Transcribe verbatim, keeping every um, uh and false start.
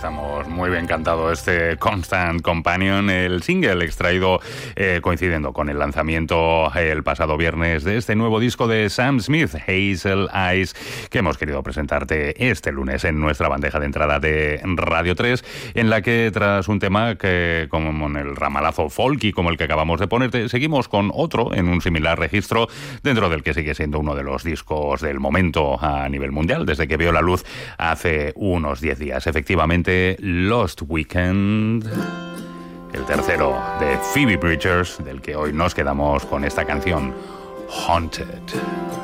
Estamos muy bien cantados. Este Constant Companion, el single extraído eh, coincidiendo con el lanzamiento el pasado viernes de este nuevo disco de Sam Smith, Hazel Eyes, que hemos querido presentarte este lunes en nuestra bandeja de entrada de Radio tres, en la que tras un tema que, como en el ramalazo folky como el que acabamos de ponerte, seguimos con otro en un similar registro, dentro del que sigue siendo uno de los discos del momento a nivel mundial, desde que vio la luz hace unos diez días. Efectivamente, Lost Weekend, el tercero de Phoebe Bridgers, del que hoy nos quedamos con esta canción, Haunted.